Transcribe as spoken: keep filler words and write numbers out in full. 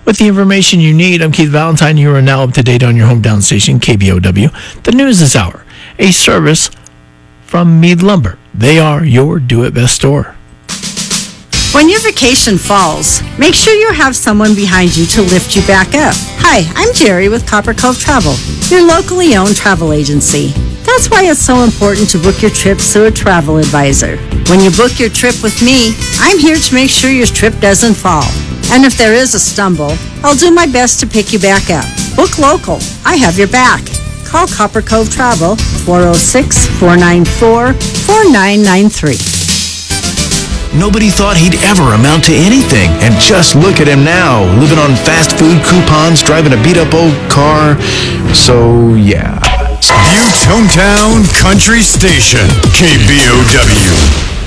With the information you need, I'm Keith Valentine. You are now up to date on your hometown station, K B O W. The news this hour, a service from Mead Lumber. They are your do-it-best store. When your vacation falls, make sure you have someone behind you to lift you back up. Hi, I'm Jerry with Copper Cove Travel, your locally owned travel agency. That's why it's so important to book your trips through a travel advisor. When you book your trip with me, I'm here to make sure your trip doesn't fall. And if there is a stumble, I'll do my best to pick you back up. Book local. I have your back. Call Copper Cove Travel, four oh six, four nine four, four nine nine three. Nobody thought he'd ever amount to anything. And just look at him now, living on fast food coupons, driving a beat-up old car. So, yeah. Butte Hometown Country Station, K B O W.